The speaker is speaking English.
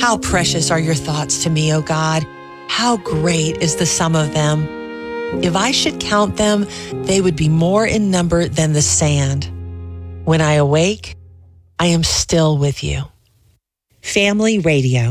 How precious are your thoughts to me, O God. How great is the sum of them. If I should count them, they would be more in number than the sand. When I awake, I am still with you. Family Radio.